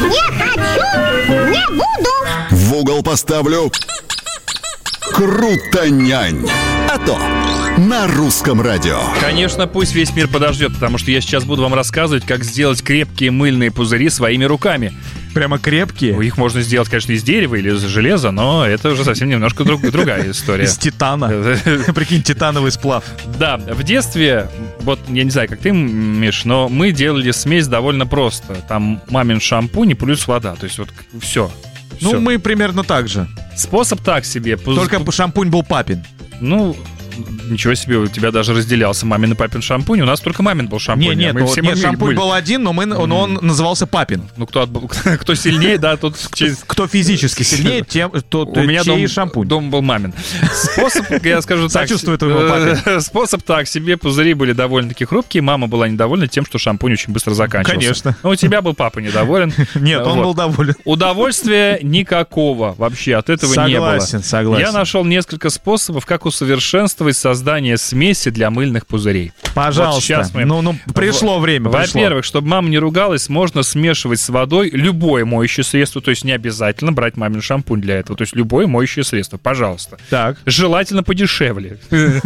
Не хочу, не буду. В угол поставлю. Крутонянь. А то на русском радио. Конечно, пусть весь мир подождет, потому что я сейчас буду вам рассказывать, как сделать крепкие мыльные пузыри своими руками. Прямо крепкие? Ну, их можно сделать, конечно, из дерева или из железа, но это уже совсем немножко другая история. Из титана. Прикинь, титановый сплав. Да, в детстве, вот я не знаю, как ты, Миш, но мы делали смесь довольно просто. Там мамин шампунь и плюс вода, то есть вот все. Ну, мы примерно так же. Способ так себе. Только шампунь был папин. Ну, ничего себе, у тебя даже разделялся мамин и папин шампунь. У нас только мамин был шампунь. Нет, шампунь был один, но он назывался папин. Ну, кто сильнее, да, тот... Кто физически сильнее, тот у меня чей шампунь. Дом был мамин. Способ, я скажу так... Сочувствую твоему папе. Способ так себе, пузыри были довольно-таки хрупкие. Мама была недовольна тем, что шампунь очень быстро заканчивался. Конечно. Но у тебя был папа недоволен. Нет, он был доволен. Удовольствия никакого вообще от этого не было. Согласен. Я нашел несколько способов, как усовершенствовать создание смеси для мыльных пузырей. Пожалуйста. Вот пришло время. Во-первых, чтобы мама не ругалась, можно смешивать с водой любое моющее средство, то есть не обязательно брать мамин шампунь для этого, то есть любое моющее средство, пожалуйста. Так. Желательно подешевле.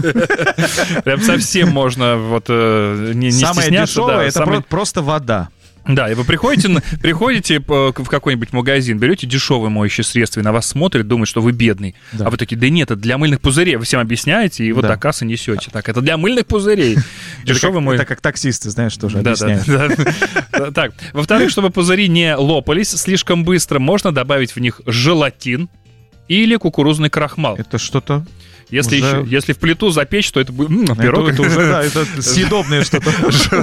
Прям совсем можно не стесняться. Самое дешевое — это просто вода. Да, и вы приходите в какой-нибудь магазин, берете дешевое моющее средство, и на вас смотрят, думают, что вы бедный. Да. А вы такие: да нет, это для мыльных пузырей. Вы всем объясняете, и вот до кассы несете. Так, это для мыльных пузырей. Это как таксисты, знаешь, тоже объясняют. Так, во-вторых, чтобы пузыри не лопались слишком быстро, можно добавить в них желатин или кукурузный крахмал. Это что-то... Если в плиту запечь, то это будет пирог. Это уже, да, это съедобное что-то.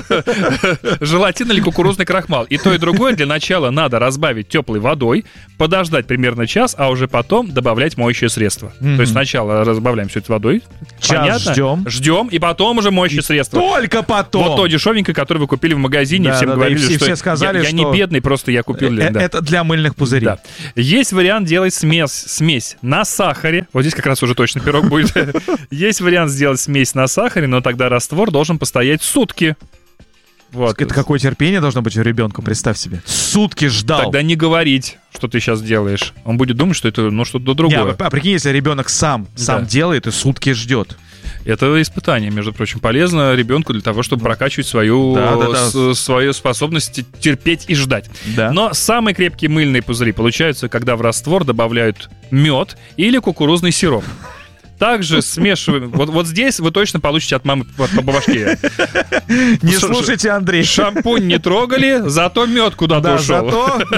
Желатин или кукурузный крахмал. И то, и другое для начала надо разбавить теплой водой, подождать примерно час, а уже потом добавлять моющее средство. То есть сначала разбавляем все это водой. Час ждем, и потом уже моющее средство. Только потом. Вот то дешевенькое, которое вы купили в магазине, всем говорили, что сказали, я не бедный, просто я купил. Это для мыльных пузырей. Да. Есть вариант делать смесь на сахаре. Вот здесь как раз уже точно пирог будет. Есть вариант сделать смесь на сахаре, но тогда раствор должен постоять сутки. Вот. Это какое терпение должно быть у ребенка, представь себе. Сутки ждал. Тогда не говорить, что ты сейчас делаешь. Он будет думать, что это что-то другое. А прикинь, если ребенок сам делает и сутки ждет. Это испытание, между прочим, полезно ребенку для того, чтобы прокачивать свою способность терпеть и ждать. Да. Но самые крепкие мыльные пузыри получаются, когда в раствор добавляют мед или кукурузный сироп. Также смешиваем. Вот здесь вы точно получите от мамы по башке. Не слушайте, Андрей. Шампунь не трогали, зато мед куда-то ушел.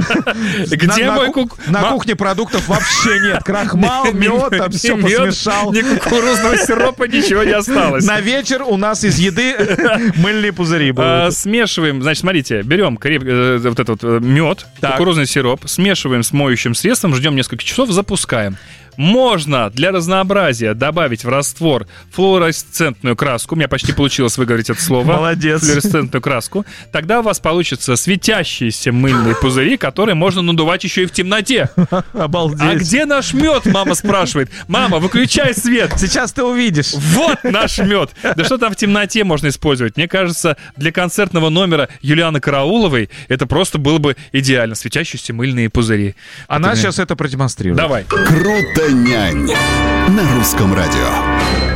Где мой на кухне продуктов вообще нет. Крахмал, мед, там все посмешал. Ни кукурузного сиропа, ничего не осталось. На вечер у нас из еды мыльные пузыри будут. Смешиваем, значит, смотрите, берем вот этот мед, кукурузный сироп, смешиваем с моющим средством, ждем несколько часов, запускаем. Можно для разнообразия добавить в раствор флуоресцентную краску. У меня почти получилось выговорить это слово. Молодец. Флуоресцентную краску. Тогда у вас получатся светящиеся мыльные пузыри, которые можно надувать еще и в темноте. Обалдеть. А где наш мед, мама спрашивает. Мама, выключай свет. Сейчас ты увидишь. Вот наш мед. Да что там в темноте можно использовать? Мне кажется, для концертного номера Юлианы Карауловой это просто было бы идеально. Светящиеся мыльные пузыри. Она сейчас это продемонстрирует. Давай. Крутонянь на русском радио.